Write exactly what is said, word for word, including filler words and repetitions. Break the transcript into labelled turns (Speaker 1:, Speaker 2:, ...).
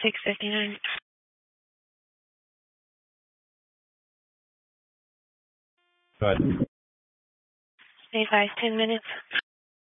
Speaker 1: six fifty-nine.
Speaker 2: Go ahead.
Speaker 1: Stay five, ten minutes.